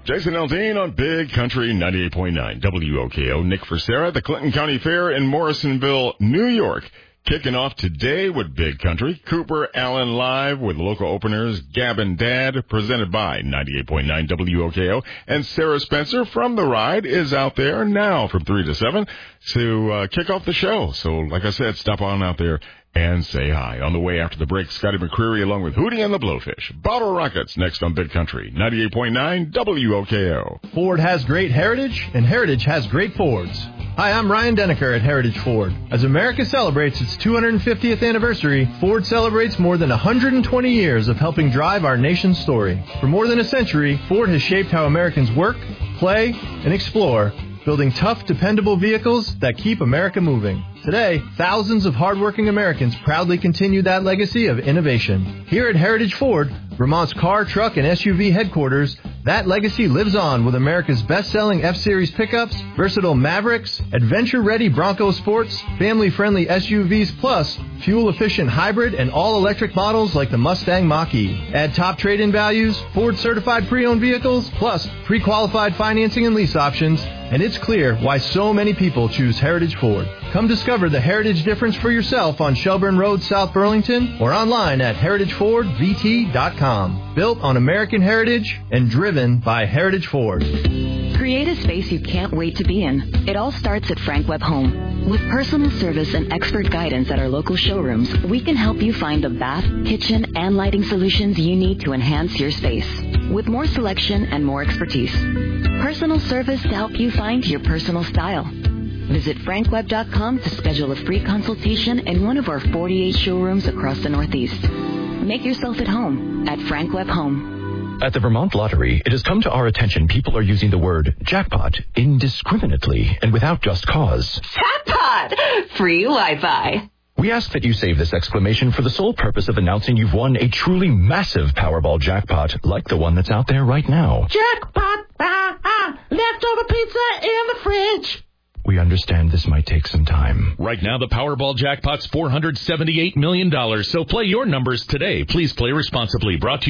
Jason Aldean on Big Country 98.9 WOKO. Nick for Sarah, the Clinton County Fair in Morrisonville, New York. Kicking off today with Big Country. Cooper Allen live with local openers Gab and Dad, presented by 98.9 WOKO. And Sarah Spencer from The Ride is out there now from 3 to 7 to kick off the show. So, like I said, stop on out there and say hi. On the way after the break, Scotty McCreery along with Hootie and the Blowfish. Bottle Rockets next on Big Country 98.9 WOKO. Ford has great heritage, and heritage has great Fords. Hi, I'm Ryan Denneker at Heritage Ford. As America celebrates its 250th anniversary, Ford celebrates more than 120 years of helping drive our nation's story. For more than a century, Ford has shaped how Americans work, play, and explore, building tough, dependable vehicles that keep America moving. Today, thousands of hardworking Americans proudly continue that legacy of innovation. Here at Heritage Ford, Vermont's car, truck, and SUV headquarters, that legacy lives on with America's best-selling F-Series pickups, versatile Mavericks, adventure-ready Bronco Sports, family-friendly SUVs, plus fuel-efficient hybrid and all-electric models like the Mustang Mach-E. Add top trade-in values, Ford-certified pre-owned vehicles, plus pre-qualified financing and lease options, and it's clear why so many people choose Heritage Ford. Come discover the Heritage difference for yourself on Shelburne Road, South Burlington, or online at heritagefordvt.com. Built on American heritage and driven by Heritage Ford. Create a space you can't wait to be in. It all starts at Frank Webb Home. With personal service and expert guidance at our local showrooms, we can help you find the bath, kitchen, and lighting solutions you need to enhance your space. With more selection and more expertise. Personal service to help you find your personal style. Visit frankwebb.com to schedule a free consultation in one of our 48 showrooms across the Northeast. Make yourself at home at Frank Webb Home. At the Vermont Lottery, it has come to our attention people are using the word jackpot indiscriminately and without just cause. Jackpot! Free Wi-Fi. We ask that you save this exclamation for the sole purpose of announcing you've won a truly massive Powerball jackpot like the one that's out there right now. Jackpot! Leftover pizza in the fridge. We understand this might take some time. Right now, the Powerball jackpot's $478 million. So play your numbers today. Please play responsibly. Brought to you